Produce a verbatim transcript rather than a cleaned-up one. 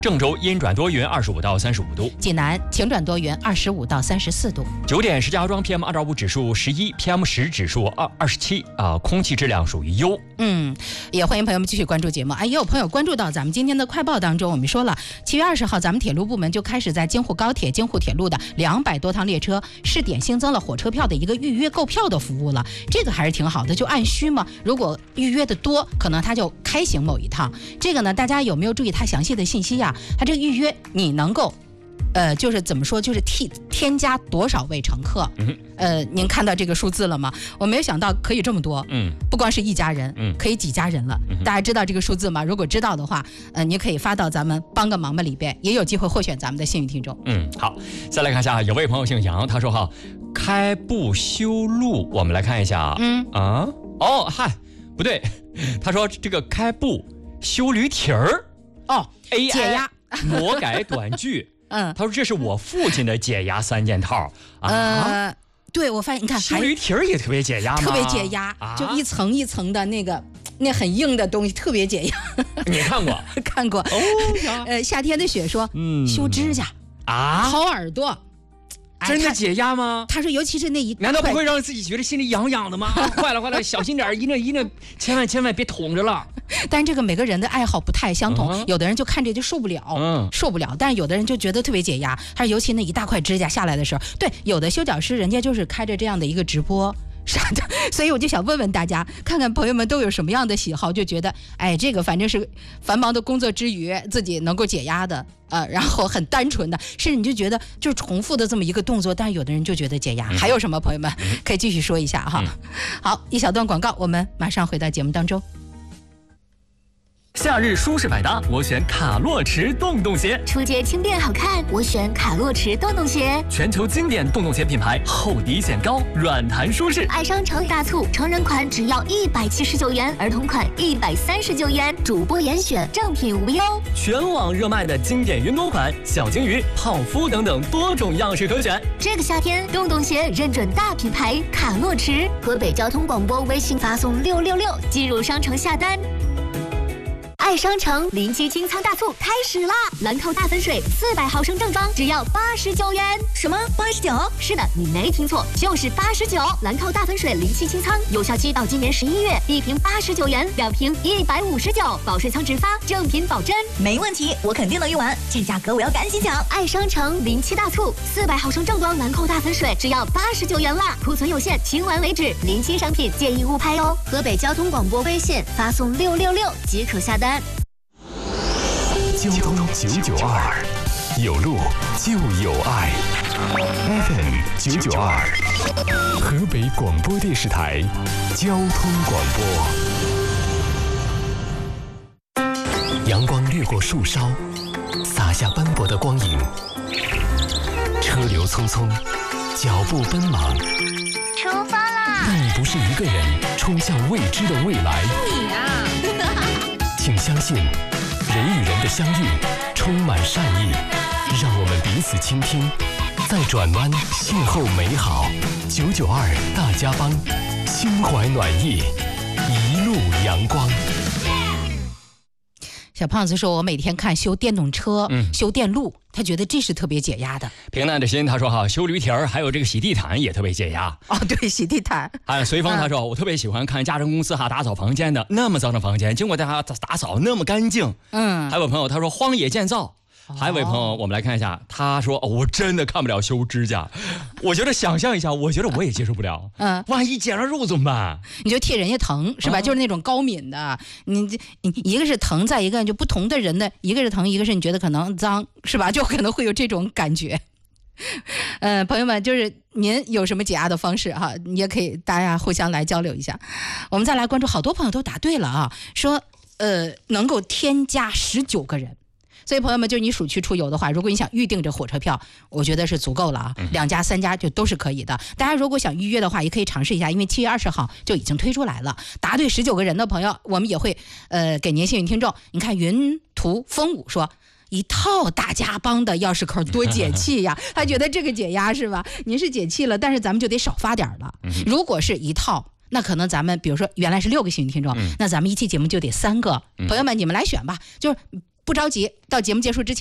郑州阴转多云，二十五到三十五度； 济南晴转多云，二十五到三十四度。 九点，石家庄 P M 二点五 指数十一 ，P M 十 指数二二十七啊，空气质量属于优。 嗯，也欢迎朋友们继续关注节目。哎，也有朋友关注到咱们今天的快报当中，我们说了，七月二十号，咱们铁路部门就开始在京沪高铁、京沪铁路的两百多趟列车试点新增了火车票的一个预约购票的服务了。这个还是挺好的，就按需嘛。如果预约的多，可能它就开行某一趟。这个呢，大家有没有注意它详细的信息呀？它这个预约你能够，呃，就是怎么说，就是替添加多少位乘客？嗯，呃，您看到这个数字了吗？我没有想到可以这么多，嗯，不光是一家人，嗯，可以几家人了。嗯、大家知道这个数字吗？如果知道的话，呃，你可以发到咱们帮个忙吧里边，也有机会获选咱们的幸运听众。 嗯，好，再来看一下，有位朋友姓杨，他说哈，开埠修路，我们来看一下，嗯啊，哦嗨，不对，他说这个开埠修驴蹄儿。 哦 ，A I 解压魔改短句，嗯，他说这是我父亲的解压三件套啊。 呃，对，我发现你看， 修驴蹄儿也特别解压吗？ 特别解压，啊、就一层一层的那个那很硬的东西，特别解压。 你看过？ 看过。哦，呃，夏天的雪说，嗯，修指甲啊，掏耳朵。 真的解压吗？ 他说，尤其是那一， 难道不会让自己觉得心里痒痒的吗？坏了坏了，小心点，一那一那，千万千万别捅着了。 但是这个每个人的爱好不太相同，嗯、有的人就看着就受不了，嗯，受不了。但是有的人就觉得特别解压。他说，尤其那一大块指甲下来的时候，对，有的修脚师人家就是开着这样的一个直播。啥的，所以我就想问问大家，看看朋友们都有什么样的喜好，就觉得哎，这个反正是繁忙的工作之余自己能够解压的，呃，然后很单纯的，甚至你就觉得就是重复的这么一个动作，但是有的人就觉得解压。嗯、还有什么朋友们可以继续说一下哈？嗯、好，一小段广告，我们马上回到节目当中。 夏日舒适百搭，我选卡洛驰洞洞鞋。 出街轻便好看，我选卡洛驰洞洞鞋。 全球经典洞洞鞋品牌，厚底显高，软弹舒适。 爱商城大促，成人款只要一百七十九元，儿童款一百三十九元，主播严选，正品无忧。 全网热卖的经典运动款，小鲸鱼、泡芙等等多种样式可选。 这个夏天，洞洞鞋认准大品牌卡洛驰。河北交通广播微信发送六六六进入商城下单。爱商城临期清仓大促开始啦！兰蔻大粉水四百毫升正装只要八十九元。什么八十九？是的，你没听错，就是八十九。兰蔻大粉水临期清仓，有效期到今年十一月，一瓶八十九元，两瓶一百五十九，保税仓直发，正品保真。 没问题，我肯定能用完，这价格我要赶紧抢！ 爱商城临期大促，四百毫升正装兰蔻大粉水只要八十九元啦，库存有限，清完为止，临期商品建议勿拍哦。河北交通广播微信发送六六六即可下单。 交通九九二，有路就有爱。F M 九九二，河北广播电视台交通广播。阳光掠过树梢，洒下斑驳的光影。车流匆匆，脚步奔忙。 出发啦！ 但你不是一个人冲向未知的未来。 你啊！ 请相信。人与人的相遇充满善意，让我们彼此倾听，在转弯邂逅美好。九九二大家帮，心怀暖意，一路阳光。 小胖子说，我每天看修电动车、嗯、修电路，他觉得这是特别解压的。 平淡的心他说哈，修驴蹄儿还有这个洗地毯也特别解压。 哦，对，洗地毯。 还有随风他说、嗯、我特别喜欢看家政公司哈打扫房间的，那么脏的房间经过大家打扫那么干净。嗯，还有朋友他说荒野建造。还有位朋友，我们来看一下，他说、哦、我真的看不了修指甲，我觉得想象一下，我觉得我也接受不了。嗯，万一剪了肉怎么办？ 你就替人家疼是吧？啊、就是那种高敏的，你你一个是疼，再一个就不同的人的，一个是疼，一个是你觉得可能脏是吧？就可能会有这种感觉。呃，朋友们，就是您有什么解压的方式哈，也可以大家互相来交流一下。我们再来关注，好多朋友都答对了啊，说呃能够添加十九个人。所以朋友们，就是你暑期出游的话，如果你想预定这火车票，我觉得是足够了啊，两家三家就都是可以的。大家如果想预约的话，也可以尝试一下，因为七月二十号就已经推出来了。答对十九个人的朋友，我们也会呃给您幸运听众。你看云图风舞说，一套大家帮的钥匙扣多解气呀！他觉得这个解压是吧？您是解气了，但是咱们就得少发点了。如果是一套，那可能咱们比如说原来是六个幸运听众，那咱们一期节目就得三个。朋友们，你们来选吧，就是。不不着急，到节目结束之前。